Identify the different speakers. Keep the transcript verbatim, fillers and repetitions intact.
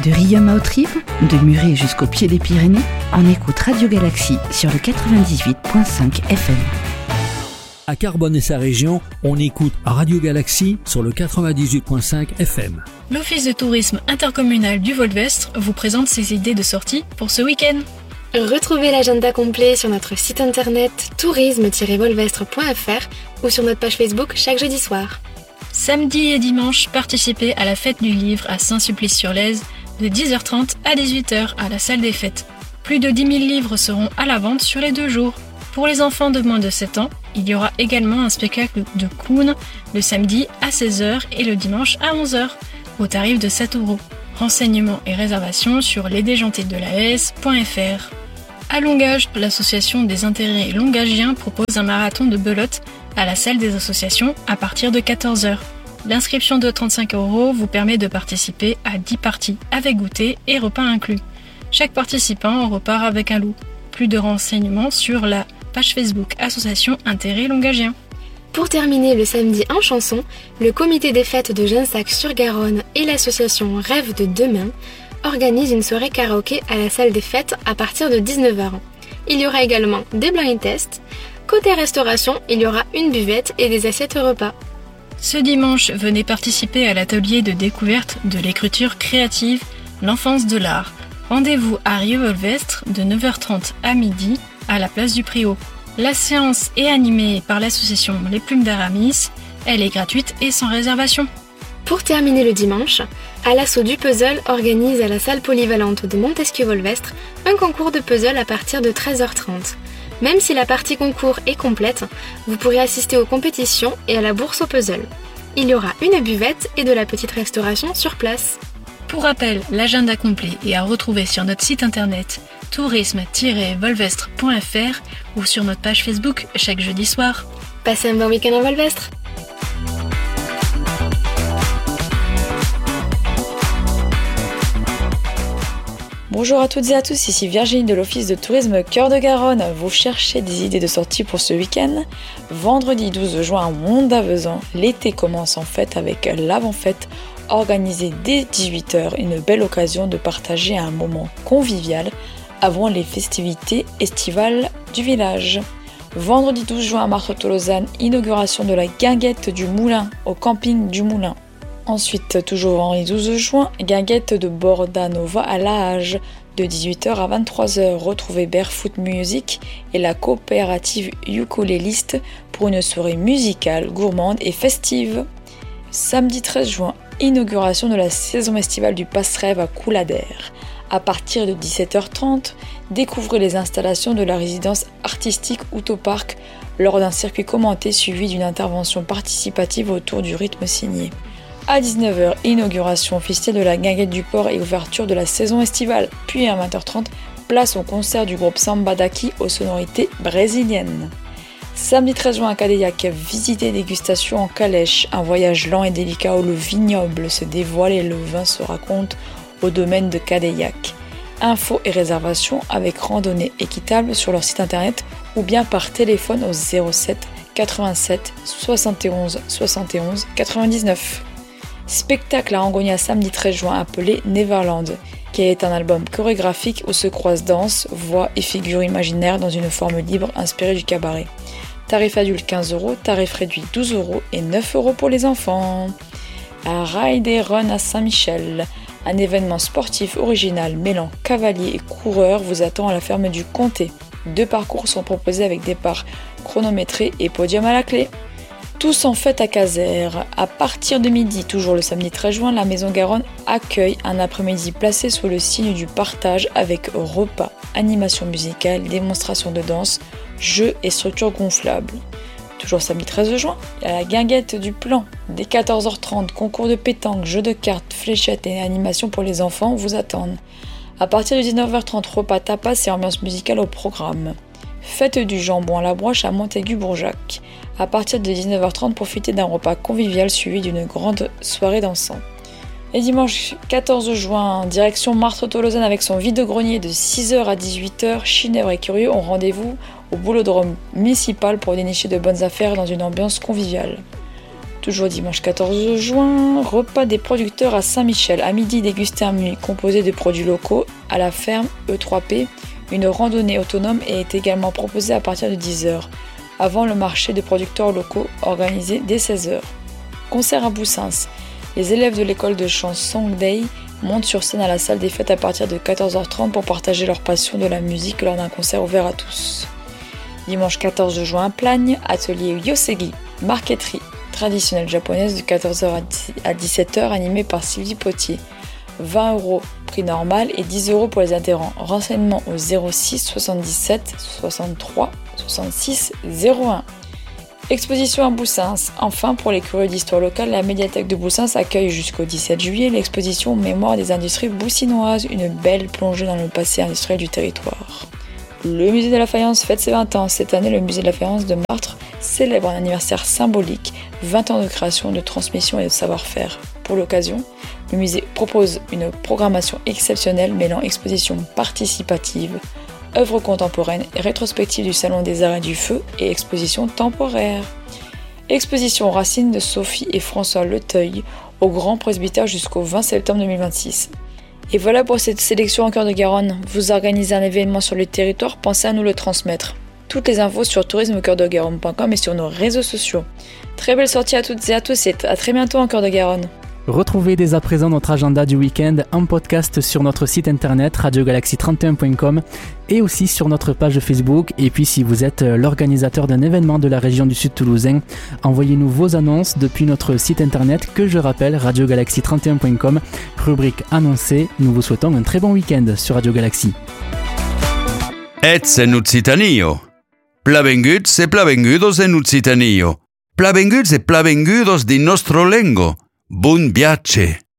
Speaker 1: De Riom à Haute-Rive, de Muret jusqu'au pied des Pyrénées, on écoute Radio Galaxie sur le quatre-vingt-dix-huit virgule cinq F M.
Speaker 2: À Carbone et sa région, on écoute Radio Galaxie sur le quatre-vingt-dix-huit virgule cinq F M.
Speaker 3: L'Office de tourisme intercommunal du Volvestre vous présente ses idées de sortie pour ce week-end.
Speaker 4: Retrouvez l'agenda complet sur notre site internet tourisme tiret volvestre point f r ou sur notre page Facebook chaque jeudi soir.
Speaker 3: Samedi et dimanche, participez à la fête du livre à Saint-Sulpice-sur-Lèze de dix heures trente à dix-huit heures à la salle des fêtes. Plus de dix mille livres seront à la vente sur les deux jours. Pour les enfants de moins de sept ans, il y aura également un spectacle de clown le samedi à seize heures et le dimanche à onze heures, au tarif de sept euros. Renseignements et réservations sur les déjantés de la Lèze point f r. À Longage, l'association des intérêts longagiens propose un marathon de belote à la salle des associations à partir de quatorze heures. L'inscription de trente-cinq euros vous permet de participer à dix parties avec goûter et repas inclus. Chaque participant repart avec un lot. Plus de renseignements sur la page Facebook Association Intérêts Longagiens.
Speaker 4: Pour terminer le samedi en chanson, le comité des fêtes de Gensac-sur-Garonne et l'association Rêve de Demain organisent une soirée karaoké à la salle des fêtes à partir de dix-neuf heures. Il y aura également des blind tests. Côté restauration, il y aura une buvette et des assiettes repas.
Speaker 3: Ce dimanche, venez participer à l'atelier de découverte de l'écriture créative, l'enfance de l'art. Rendez-vous à Rieux-Volvestre de neuf heures trente à midi à la place du Préau. La séance est animée par l'association Les Plumes d'Aramis. Elle est gratuite et sans réservation.
Speaker 4: Pour terminer le dimanche, à l'assaut du puzzle organise à la salle polyvalente de Montesquieu-Volvestre un concours de puzzle à partir de treize heures trente. Même si la partie concours est complète, vous pourrez assister aux compétitions et à la bourse au puzzle. Il y aura une buvette et de la petite restauration sur place.
Speaker 3: Pour rappel, l'agenda complet est à retrouver sur notre site internet tourisme tiret volvestre point f r ou sur notre page Facebook chaque jeudi soir.
Speaker 4: Passez un bon week-end en Volvestre.
Speaker 5: Bonjour à toutes et à tous, ici Virginie de l'Office de tourisme Cœur de Garonne. Vous cherchez des idées de sortie pour ce week-end ? Vendredi douze juin à Mont-d'Avezan, l'été commence en fait avec l'avant-fête organisée dès dix-huit heures, une belle occasion de partager un moment convivial avant les festivités estivales du village. Vendredi douze juin à Marteau-Tolosane, inauguration de la guinguette du Moulin au camping du Moulin. Ensuite, toujours vendredi douze juin, guinguette de Bordanova à La Hage, de dix-huit heures à vingt-trois heures. Retrouvez Barefoot Music et la coopérative ukuléliste pour une soirée musicale, gourmande et festive. Samedi treize juin, inauguration de la saison estivale du Passe-Rêve à Coulader. À partir de dix-sept heures trente, découvrez les installations de la résidence artistique Autopark lors d'un circuit commenté suivi d'une intervention participative autour du rythme signé. À dix-neuf heures, inauguration officielle de la guinguette du port et ouverture de la saison estivale. Puis à vingt heures trente, place au concert du groupe Samba Daki aux sonorités brésiliennes. Samedi treize juin à Cadéillac, visite et dégustation en calèche, un voyage lent et délicat où le vignoble se dévoile et le vin se raconte au domaine de Cadéillac. Infos et réservations avec randonnée équitable sur leur site internet ou bien par téléphone au zéro sept quatre-vingt-sept soixante et onze soixante et onze quatre-vingt-dix-neuf. Spectacle à Angonia samedi treize juin appelé Neverland, qui est un album chorégraphique où se croisent danse, voix et figures imaginaires dans une forme libre inspirée du cabaret. Tarif adulte quinze euros, tarif réduit douze euros et neuf euros pour les enfants. À Ride et Run à Saint-Michel, un événement sportif original mêlant cavaliers et coureurs vous attend à la ferme du Comté. Deux parcours sont proposés avec départ chronométré et podium à la clé. Tous en fête à Caser. À partir de midi, toujours le samedi treize juin, la Maison Garonne accueille un après-midi placé sous le signe du partage avec repas, animation musicale, démonstration de danse, jeux et structures gonflables. Toujours samedi treize juin, il y a la guinguette du plan. Dès quatorze heures trente, concours de pétanque, jeux de cartes, fléchettes et animation pour les enfants vous attendent. À partir de dix-neuf heures trente, repas tapas et ambiance musicale au programme. Fête du jambon à la broche à Montaigu-Bourjac. À partir de dix-neuf heures trente, profitez d'un repas convivial suivi d'une grande soirée dansant. Et dimanche quatorze juin, direction Marteau-Tolosane avec son vide-grenier de six heures à dix-huit heures, Chinèvres et Curieux ont rendez-vous au boulodrome municipal pour dénicher de bonnes affaires dans une ambiance conviviale. Toujours dimanche quatorze juin, repas des producteurs à Saint-Michel. À midi, déguster un menu composé de produits locaux à la ferme E trois P. Une randonnée autonome est également proposée à partir de dix heures, avant le marché de producteurs locaux organisé dès seize heures. Concert à Boussens. Les élèves de l'école de chant Songday montent sur scène à la salle des fêtes à partir de quatorze heures trente pour partager leur passion de la musique lors d'un concert ouvert à tous. Dimanche quatorze juin, Plagne, atelier Yosegi, marqueterie traditionnelle japonaise de quatorze heures à dix-sept heures animée par Sylvie Potier. vingt euros prix normal et dix euros pour les adhérents. Renseignements au zéro six soixante-dix-sept soixante-trois soixante-six zéro un. Exposition à Boussens. Enfin, pour les curieux d'histoire locale, la médiathèque de Boussens accueille jusqu'au dix-sept juillet l'exposition Mémoire des industries boussinoises, une belle plongée dans le passé industriel du territoire. Le musée de la faïence fête ses vingt ans. Cette année, le musée de la faïence de Martres célèbre un anniversaire symbolique, vingt ans de création, de transmission et de savoir-faire. Pour l'occasion, le musée propose une programmation exceptionnelle mêlant exposition participative, œuvres contemporaines et rétrospective du Salon des Arts et du Feu et exposition temporaire. Exposition aux racines de Sophie et François Leteuil au Grand Presbytère jusqu'au vingt septembre deux mille vingt-six. Et voilà pour cette sélection en cœur de Garonne. Vous organisez un événement sur le territoire, pensez à nous le transmettre. Toutes les infos sur tourisme cœur de garonne point com et sur nos réseaux sociaux. Très belle sortie à toutes et à tous et à très bientôt en cœur de Garonne.
Speaker 6: Retrouvez dès à présent notre agenda du week-end en podcast sur notre site internet radio galaxie trente et un point com et aussi sur notre page Facebook. Et puis si vous êtes l'organisateur d'un événement de la région du Sud Toulousain, envoyez-nous vos annonces depuis notre site internet que je rappelle radio galaxie trente et un point com, rubrique annoncée. Nous vous souhaitons un très bon week-end sur Radio Galaxie.
Speaker 7: Ets en Occitanio. Plavenguts e plavengudos en Occitanio. Plavenguts e plavengudos di nostro lengo. Buon viaggio!